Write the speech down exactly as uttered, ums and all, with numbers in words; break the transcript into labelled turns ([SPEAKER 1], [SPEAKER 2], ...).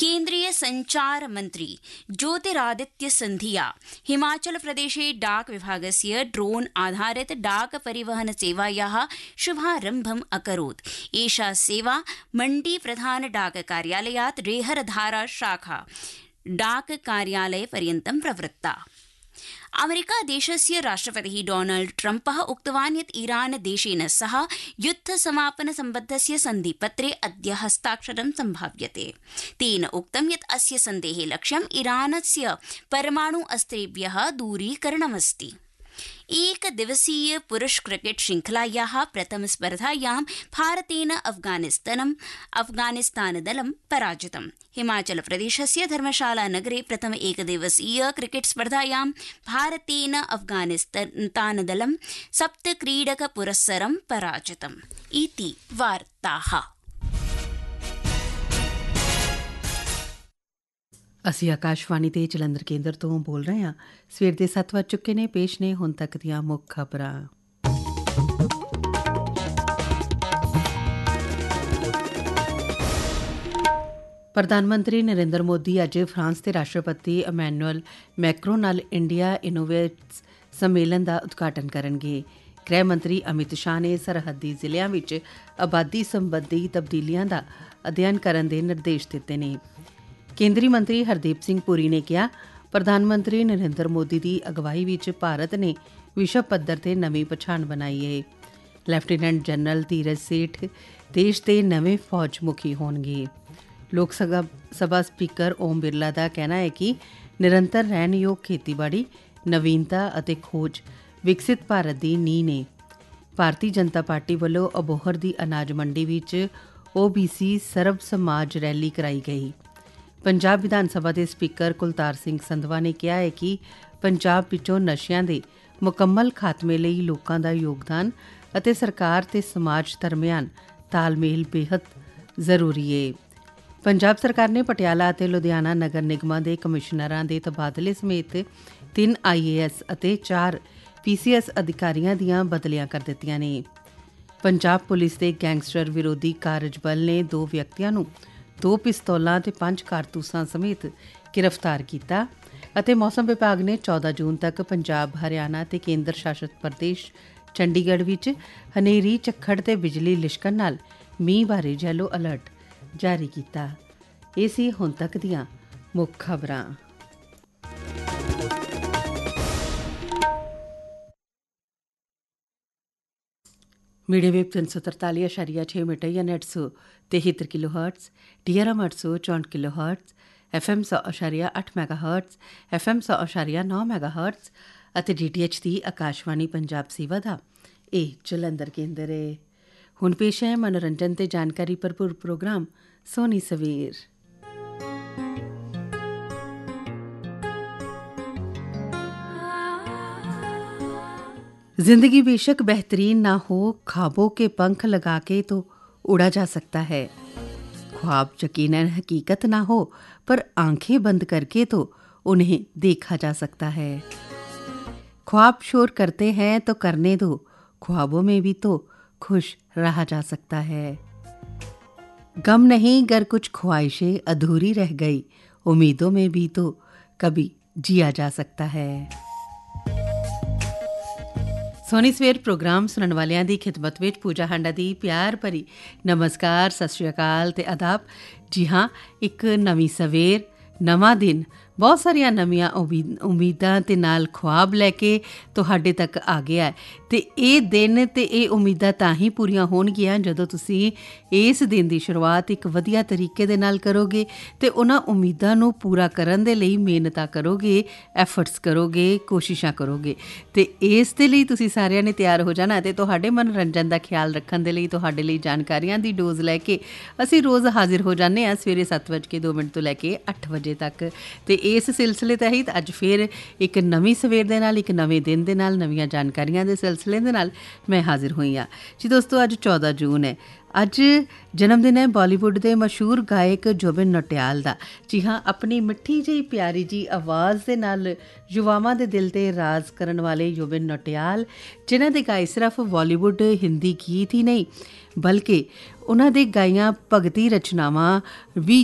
[SPEAKER 1] केन्द्रीय संचार मंत्री ज्योतिरादित्य सिंधिया हिमाचल प्रदेशे डाक विभागस्य ड्रोन आधारित डाक परिवहन सेवायाः शुभारम्भम् अकरोत्। एषा सेवा मण्डी प्रधान डाक कार्यालयात् रेहरधारा शाखा डाक कार्यालय पर्यन्तं प्रवृत्ता। अमेरिका देशस्य राष्ट्रपतिः डोनाल्ड ट्रम्पः उक्तवान् यत् ईरान देशेन सह युद्ध समापन सम्बद्धस्य सन्धिपत्रे अद्य हस्ताक्षरं सम्भाव्यते। तेन उक्तं यत् अस्य सन्धेः लक्ष्यम् ईरानस्य परमाणु अस्त्रेभ्यः दूरीकरणमस्ति। एकदिवसीय पुरुष क्रिकेट श्रृंखलायाः प्रथमस्पर्धायां भारतेन अफगानिस्तानम् अफगानिस्तानदलं पराजितम्। हिमाचल प्रदेशस्य धर्मशाला नगरे प्रथम एकदिवसीय क्रिकेट स्पर्धायां भारतेन अफगानिस्तानदलं सप्तक्रीडक पुरस्सरं पराजितम्। इति वार्ताः।
[SPEAKER 2] ਅਸੀਂ ਆਕਾਸ਼ਵਾਣੀ ਤੇ ਜਲੰਧਰ ਕੇਂਦਰ ਤੋਂ ਬੋਲ ਰਹੇ ਹਾਂ। ਸਵੇਰ ਦੇ ਸੱਤ ਵੱਜ ਚੁੱਕੇ ਨੇ। ਪੇਸ਼ ਨੇ ਹੁਣ ਤੱਕ ਦੀਆਂ ਮੁੱਖ ਖਬਰਾਂ। ਪ੍ਰਧਾਨ ਮੰਤਰੀ ਨਰਿੰਦਰ ਮੋਦੀ ਅੱਜ ਫਰਾਂਸ ਦੇ ਰਾਸ਼ਟਰਪਤੀ ਇਮੈਨੂਅਲ ਮੈਕਰੋਨ ਨਾਲ ਇੰਡੀਆ ਇਨੋਵੇਟਸ ਸੰਮੇਲਨ ਦਾ ਉਦਘਾਟਨ ਕਰਨਗੇ। ਗ੍ਰਹਿ ਮੰਤਰੀ ਅਮਿਤ ਸ਼ਾਹ ਨੇ ਸਰਹੱਦੀ ਜ਼ਿਲ੍ਹਿਆਂ ਵਿੱਚ ਆਬਾਦੀ ਸੰਬੰਧੀ ਤਬਦੀਲੀਆਂ ਦਾ ਅਧਿਐਨ ਕਰਨ ਦੇ ਨਿਰਦੇਸ਼ ਦਿੱਤੇ ਨੇ। ਕੇਂਦਰੀ ਮੰਤਰੀ ਹਰਦੀਪ ਸਿੰਘ ਪੁਰੀ ਨੇ ਕਿਹਾ, ਪ੍ਰਧਾਨ ਮੰਤਰੀ ਨਰਿੰਦਰ ਮੋਦੀ ਦੀ ਅਗਵਾਈ ਵਿੱਚ ਭਾਰਤ ਨੇ ਵਿਸ਼ਵ ਪੱਧਰ ਤੇ ਨਵੀਂ ਪਛਾਣ ਬਣਾਈ ਹੈ। ਲੈਫਟੀਨੈਂਟ ਜਨਰਲ ਧੀਰਜ ਸੇਠ ਦੇਸ਼ ਦੇ ਨਵੇਂ ਫੌਜ ਮੁਖੀ ਹੋਣਗੇ। ਲੋਕ ਸਭਾ ਸਪੀਕਰ ਓਮ ਬਿਰਲਾ ਦਾ ਕਹਿਣਾ ਹੈ ਕਿ ਨਿਰੰਤਰ ਰਹਿਣਯੋਗ ਖੇਤੀਬਾੜੀ, ਨਵੀਨਤਾ ਅਤੇ ਖੋਜ ਵਿਕਸਿਤ ਭਾਰਤ ਦੀ ਨੀਂਹ ਨੇ। ਭਾਰਤੀ ਜਨਤਾ ਪਾਰਟੀ ਵੱਲੋਂ ਅਬੋਹਰ ਦੀ ਅਨਾਜ ਮੰਡੀ ਵਿੱਚ ਓ ਬੀ ਸੀ ਸਰਬ ਸਮਾਜ ਰੈਲੀ ਕਰਾਈ ਗਈ। ਪੰਜਾਬ ਵਿਧਾਨ ਸਭਾ ਦੇ ਸਪੀਕਰ ਕੁਲਤਾਰ ਸਿੰਘ ਸੰਧਵਾ ਨੇ ਕਿਹਾ ਹੈ ਕਿ ਪੰਜਾਬ ਵਿੱਚੋਂ ਨਸ਼ਿਆਂ ਦੇ ਮੁਕੰਮਲ ਖਾਤਮੇ ਲਈ ਲੋਕਾਂ ਦਾ ਯੋਗਦਾਨ ਅਤੇ ਸਰਕਾਰ ਤੇ ਸਮਾਜ ਦਰਮਿਆਨ ਤਾਲਮੇਲ ਬੇਹੱਦ ਜ਼ਰੂਰੀ ਹੈ। ਪੰਜਾਬ ਸਰਕਾਰ ਨੇ ਪਟਿਆਲਾ ਅਤੇ ਲੁਧਿਆਣਾ ਨਗਰ ਨਿਗਮਾਂ ਦੇ ਕਮਿਸ਼ਨਰਾਂ ਦੇ ਤਬਾਦਲੇ ਸਮੇਤ ਤਿੰਨ ਆਈ ਏ ਐਸ ਅਤੇ ਚਾਰ ਪੀ ਸੀ ਐਸ ਅਧਿਕਾਰੀਆਂ ਦੀਆਂ ਬਦਲੀਆਂ ਕਰ ਦਿੱਤੀਆਂ ਨੇ। ਪੰਜਾਬ ਪੁਲਿਸ ਦੇ ਗੈਂਗਸਟਰ ਵਿਰੋਧੀ ਕਾਰਜ ਬਲ ਨੇ ਦੋ ਵਿਅਕਤੀਆਂ ਨੂੰ ਦੋ ਪਿਸਤੌਲਾਂ ਅਤੇ ਪੰਜ ਕਾਰਤੂਸਾਂ ਸਮੇਤ ਗ੍ਰਿਫਤਾਰ ਕੀਤਾ ਅਤੇ ਮੌਸਮ ਵਿਭਾਗ ਨੇ ਚੌਦਾਂ ਜੂਨ ਤੱਕ ਪੰਜਾਬ, ਹਰਿਆਣਾ ਅਤੇ ਕੇਂਦਰ ਸ਼ਾਸਤ ਪ੍ਰਦੇਸ਼ ਚੰਡੀਗੜ੍ਹ ਵਿੱਚ ਹਨੇਰੀ, ਝੱਖੜ ਤੇ ਬਿਜਲੀ ਲਿਸ਼ਕਣ ਨਾਲ ਮੀਂਹ ਬਾਰੇ ਯੈਲੋ ਅਲਰਟ ਜਾਰੀ ਕੀਤਾ। ਇਹ ਸੀ ਹੁਣ ਤੱਕ ਦੀਆਂ ਮੁੱਖ ਖਬਰਾਂ। ਮੀਡੀਅਮ ਵੇਵ ਤਿੰਨ ਸੌ ਤਰਤਾਲੀ ਅਸ਼ਾਰੀਆ ਛੇ ਮੀਟਰ ਜਾਂ ਨੈਟ ਸੌ ਤਿਹੱਤਰ kilo hurts, D R M ਅੱਠ ਸੌ ਚੌਂਹਠ ਕਿਲੋ ਹਰਟਸ, ਐਫ ਐਮ ਸੌ ਅਸ਼ਾਰੀਆ ਅੱਠ ਮੈਗਾ ਹਰਟਸ, ਐਫ ਐਮ ਸੌ ਅਸ਼ਾਰੀਆ ਨੌ ਮੈਗਾ ਹਰਟਸ ਅਤੇ ਡੀ ਟੀ ਐਚ ਦੀ ਆਕਾਸ਼ਵਾਣੀ ਪੰਜਾਬ ਸੇਵਾ ਦਾ ਇਹ ਜਲੰਧਰ ਕੇਂਦਰ ਹੈ। ਹੁਣ ਪੇਸ਼ ਹੈ ਮਨੋਰੰਜਨ ਤੇ ਜਾਣਕਾਰੀ ਭਰਪੂਰ ਪ੍ਰੋਗਰਾਮ ਸੋਨੀ ਸਵੇਰ। जिंदगी बेशक बेहतरीन ना हो, ख्वाबों के पंख लगा के तो उड़ा जा सकता है। ख्वाब यकीनन हकीकत ना हो, पर आंखें बंद करके तो उन्हें देखा जा सकता है। ख्वाब शोर करते हैं तो करने दो, ख्वाबों में भी तो खुश रहा जा सकता है। गम नहीं गर कुछ ख्वाहिशें अधूरी रह गई, उम्मीदों में भी तो कभी जिया जा सकता है। ਸੋਨੀ ਸਵੇਰ ਪ੍ਰੋਗਰਾਮ ਸੁਣਨ ਵਾਲਿਆਂ ਦੀ ਖਿਦਮਤ ਵਿੱਚ ਪੂਜਾ ਹਾਂਡਾ ਦੀ ਪਿਆਰ ਭਰੀ ਨਮਸਕਾਰ, ਸਤਿ ਸ਼੍ਰੀ ਅਕਾਲ ਤੇ ਆਦਾਬ। ਜੀ ਹਾਂ, ਇੱਕ ਨਵੀਂ ਸਵੇਰ, ਨਵਾਂ ਦਿਨ, ਬਹੁਤ ਸਾਰੀਆਂ ਨਵੀਆਂ ਉਮੀਦਾਂ ਤੇ ਨਾਲ ਖੁਆਬ ਲੈ ਕੇ ਤੁਹਾਡੇ ਤੱਕ ਆ ਗਿਆ ਅਤੇ ਇਹ ਦਿਨ ਅਤੇ ਇਹ ਉਮੀਦਾਂ ਤਾਂ ਹੀ ਪੂਰੀਆਂ ਹੋਣਗੀਆਂ ਜਦੋਂ ਤੁਸੀਂ ਇਸ ਦਿਨ ਦੀ ਸ਼ੁਰੂਆਤ ਇੱਕ ਵਧੀਆ ਤਰੀਕੇ ਦੇ ਨਾਲ ਕਰੋਗੇ ਅਤੇ ਉਹਨਾਂ ਉਮੀਦਾਂ ਨੂੰ ਪੂਰਾ ਕਰਨ ਦੇ ਲਈ ਮਿਹਨਤਾਂ ਕਰੋਗੇ, ਐਫਰਟਸ ਕਰੋਗੇ, ਕੋਸ਼ਿਸ਼ਾਂ ਕਰੋਗੇ। ਅਤੇ ਇਸ ਦੇ ਲਈ ਤੁਸੀਂ ਸਾਰਿਆਂ ਨੇ ਤਿਆਰ ਹੋ ਜਾਣਾ ਅਤੇ ਤੁਹਾਡੇ ਮਨੋਰੰਜਨ ਦਾ ਖਿਆਲ ਰੱਖਣ ਦੇ ਲਈ ਤੁਹਾਡੇ ਲਈ ਜਾਣਕਾਰੀਆਂ ਦੀ ਡੋਜ਼ ਲੈ ਕੇ ਅਸੀਂ ਰੋਜ਼ ਹਾਜ਼ਰ ਹੋ ਜਾਂਦੇ ਹਾਂ ਸਵੇਰੇ ਸੱਤ ਵੱਜ ਕੇ ਦੋ ਮਿੰਟ ਤੋਂ ਲੈ ਕੇ ਅੱਠ ਵਜੇ ਤੱਕ। ਅਤੇ ਇਸ ਸਿਲਸਿਲੇ ਤਹਿਤ ਅੱਜ ਫਿਰ ਇੱਕ ਨਵੀਂ ਸਵੇਰ ਦੇ ਨਾਲ, ਇੱਕ ਨਵੇਂ ਦਿਨ ਦੇ ਨਾਲ, ਨਵੀਆਂ ਜਾਣਕਾਰੀਆਂ ਦੇ ਸਿਲਸਿਲੇ ਦੇ ਨਾਲ ਮੈਂ ਹਾਜ਼ਰ ਹੋਈ ਹਾਂ। ਜੀ ਦੋਸਤੋ, ਅੱਜ ਚੌਦਾਂ ਜੂਨ ਹੈ। ਅੱਜ ਜਨਮ ਦਿਨ ਹੈ ਬਾਲੀਵੁੱਡ ਦੇ ਮਸ਼ਹੂਰ ਗਾਇਕ ਜੁਬਿਨ ਨੌਟਿਆਲ ਦਾ। ਜੀ ਹਾਂ, ਆਪਣੀ ਮਿੱਠੀ ਜਿਹੀ ਪਿਆਰੀ ਜੀ ਆਵਾਜ਼ ਦੇ ਨਾਲ ਯੁਵਾਵਾਂ ਦੇ ਦਿਲ 'ਤੇ ਰਾਜ ਕਰਨ ਵਾਲੇ ਜੁਬਿਨ ਨੌਟਿਆਲ, ਜਿਨ੍ਹਾਂ ਦੇ ਗਾਏ ਸਿਰਫ ਬਾਲੀਵੁੱਡ ਹਿੰਦੀ ਗੀਤ ਹੀ ਨਹੀਂ ਬਲਕਿ ਉਹਨਾਂ ਦੇ ਗਾਈਆਂ ਭਗਤੀ ਰਚਨਾਵਾਂ ਵੀ